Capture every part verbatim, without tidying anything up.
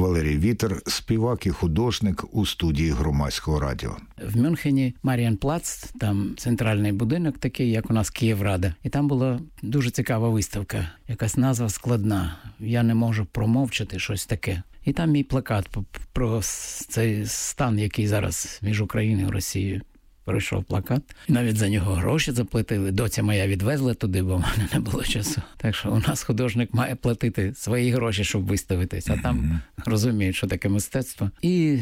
Валерій Вітер, співак і художник у студії Громадського радіо. В Мюнхені Марієнплац, там центральний будинок такий, як у нас Київрада. І там була дуже цікава виставка, якась назва складна. Я не можу промовчати, щось таке. І там мій плакат про цей стан, який зараз між Україною і Росією. Пройшов плакат. І навіть за нього гроші заплатили. Доця моя відвезла туди, бо в мене не було часу. Так що у нас художник має платити свої гроші, щоб виставитись. А там mm-hmm. розуміють, що таке мистецтво. І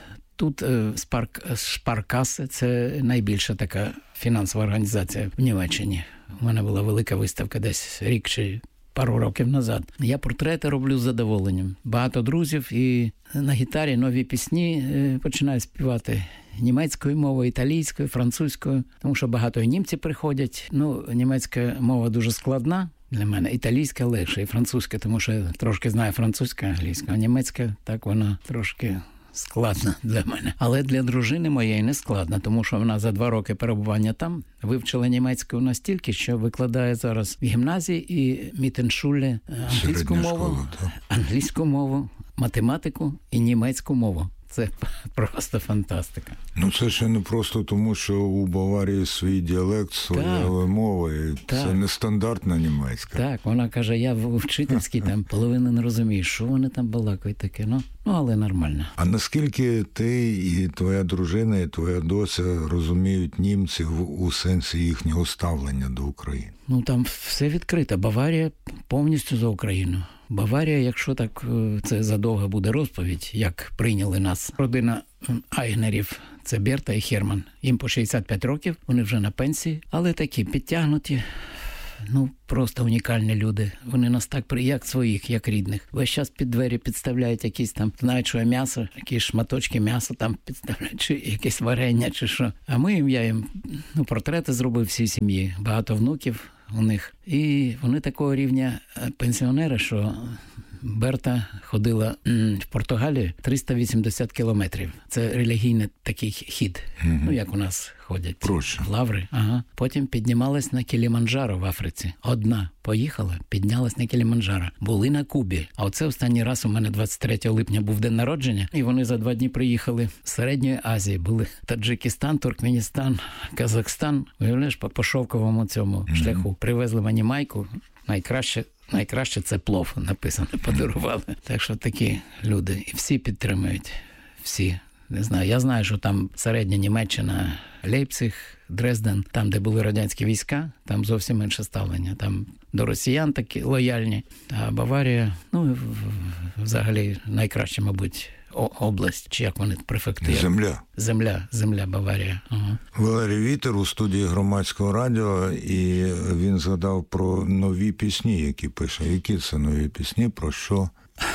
тут Спарк, Шпаркаси – це найбільша така фінансова організація в Німеччині. У мене була велика виставка десь рік чи пару років назад. Я портрети роблю з задоволенням. Багато друзів і на гітарі нові пісні починаю співати німецькою мовою, італійською, французькою, тому що багато і німці приходять. Ну, німецька мова дуже складна для мене, італійська легше і французька, тому що я трошки знаю французьку, англійську, а німецька так вона трошки складна для мене. Але для дружини моєї не складна, тому що вона за два роки перебування там вивчила німецьку настільки, що викладає зараз в гімназії і Міттеншуле англійську мову, англійську мову, математику і німецьку мову. Це просто фантастика. Ну, це ще не просто тому, що у Баварії свій діалект, своя мова, і так. Це нестандартна німецька. Так, вона каже, я вчительський, там половину не розумію, що вони там балакають таке, ну, ну, але нормально. А наскільки ти і твоя дружина, і твоя доця розуміють німців у сенсі їхнього ставлення до України? Ну, там все відкрито. Баварія повністю за Україну. Баварія, якщо так, це задовго буде розповідь, як прийняли нас. Родина Айгнерів, це Берта і Херман. Їм по шістдесят п'ять років, вони вже на пенсії, але такі підтягнуті, ну, просто унікальні люди. Вони нас так, як своїх, як рідних. Весь час під двері підставляють якісь там, знають, що м'ясо, якісь шматочки м'яса там підставляють, чи якесь варення, чи що. А ми їм, я їм, ну, портрети зробив всій сім'ї, багато внуків у них. І вони такого рівня пенсіонери, що Берта ходила в Португалію триста вісімдесят кілометрів. Це релігійний такий хід, угу. Ну, як у нас ходять. Проще. Лаври. Ага. Потім піднімалась на Кіліманджаро в Африці. Одна поїхала, піднялась на Кіліманджаро. Були на Кубі. А оце останній раз у мене двадцять третього липня був день народження, і вони за два дні приїхали з Середньої Азії. Були Таджикистан, Туркменістан, Казахстан. Уявляєш, по, по шовковому цьому угу. шляху. Привезли мені майку. Найкраще Найкраще це плов, написано, подарували. Так що такі люди. І всі підтримують. Всі. Не знаю. Я знаю, що там середня Німеччина, Лейпциг, Дрезден, там, де були радянські війська, там зовсім інше ставлення. Там до росіян такі лояльні. А Баварія, ну, взагалі, найкраще, мабуть, область, чи як вони, префектура. Земля. Земля, земля Баварія. Ага. Валерій Вітер у студії Громадського радіо, і він згадав про нові пісні, які пише. Які це нові пісні, про що?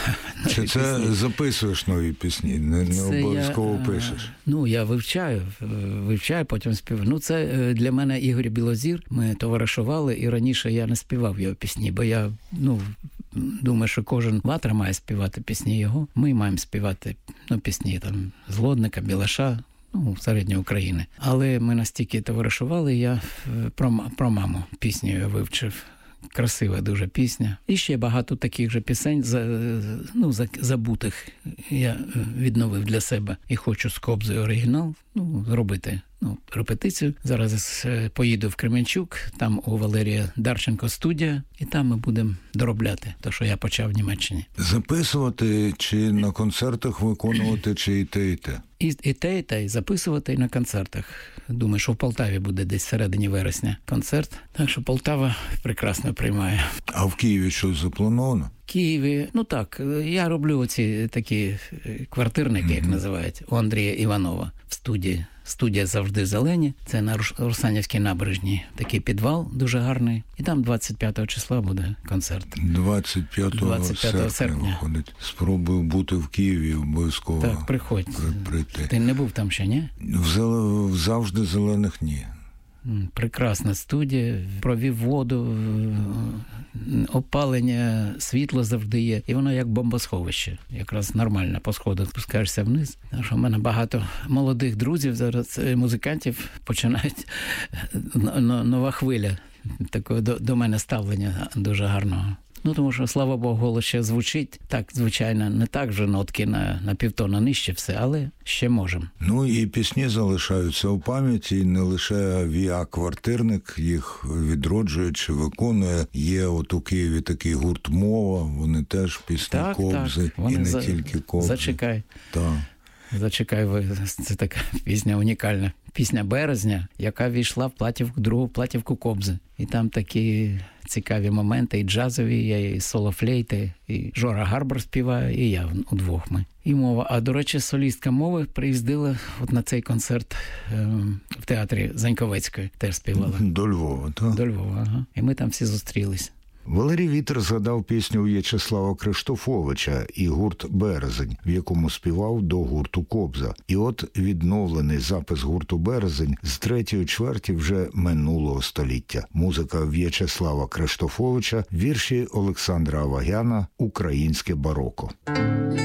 Чи це пісні? Записуєш нові пісні, не, не обов'язково я, пишеш? Ну, я вивчаю, вивчаю, потім співаю. Ну, це для мене Ігор Білозір, ми товаришували, і раніше я не співав його пісні, бо я, ну, думаю, що кожен Ватра має співати пісні його. Ми маємо співати, ну, пісні там Злодника, Білаша, ну, середньої України. Але ми настільки товаришували, я про, про маму пісню я вивчив. Красива дуже пісня. І ще багато таких же пісень, ну, забутих я відновив для себе. І хочу з Кобзою оригінал, ну, зробити, ну, репетицію. Зараз поїду в Кременчук, там у Валерія Дарченко студія, і там ми будемо доробляти те, що я почав в Німеччині. Записувати чи на концертах виконувати, чи і те, і те? І, і те, і те, і записувати, і на концертах. Думаю, що в Полтаві буде десь всередині вересня концерт. Так що Полтава прекрасно приймає. А в Києві щось заплановано? В Києві, ну так, я роблю оці такі квартирники, як mm-hmm. називають, у Андрія Іванова в студії. Студія «Завжди зелені». Це на Русанівській набережній. Такий підвал дуже гарний. І там двадцять п'ятого числа буде концерт. двадцять п'ятого серпня виходить. Спробую бути в Києві обов'язково. Так, приходь. Прийти. Ти не був там ще, ні? В, зел... в «Завжди зелених» ні. Прекрасна студія, провів воду, опалення, світло завжди є. І воно як бомбосховище. Якраз нормально, по сходах спускаєшся вниз. Тому що в мене багато молодих друзів зараз, музикантів, починають нова хвиля такого до, до мене ставлення дуже гарного. Ну, тому що, слава Богу, голос ще звучить. Так, звичайно, не так вже нотки на, на півтона нижче все, але ще можемо. Ну, і пісні залишаються у пам'яті, не лише Віа Квартирник їх відроджує чи виконує. Є от у Києві такий гурт «Мова», вони теж пісні так, Кобзи, так. і не за... тільки Кобзи. Зачекай. Так. Зачекай, ви, це така пісня унікальна. Пісня «Березня», яка війшла в платівку, другу платівку Кобзи. І там такі цікаві моменти, і джазові, і соло-флейти, і Жора Гарбар співає, і я удвох ми. І «Мова». А, до речі, солістка «Мови» приїздила от на цей концерт е, в театрі Заньковецької, теж співала. До Львова, так? До Львова, ага. І ми там всі зустрілись. Валерій Вітер згадав пісню В'ячеслава Криштофовича і гурт «Березень», в якому співав до гурту «Кобза». І от відновлений запис гурту «Березень» з третьої чверті вже минулого століття. Музика В'ячеслава Криштофовича, вірші Олександра Авагяна «Українське бароко».